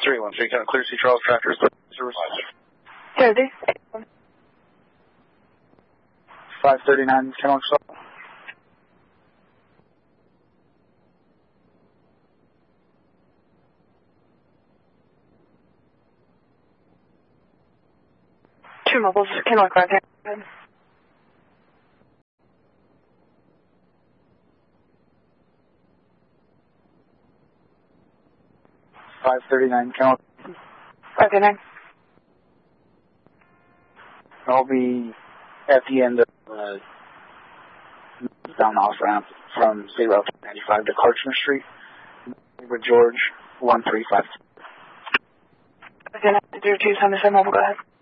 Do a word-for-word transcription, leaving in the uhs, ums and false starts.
three one three, kind of clear C. Charles Tractors. Yeah, they. five thirty-nine, Kennewick Salt. Two mobiles, Kennewick right there. five thirty-nine, Kennewick. five thirty-nine. I'll be at the end of uh, down off ramp from State Route ninety-five to Karchner Street with George one three five. zero two seven seven, mobile, go ahead.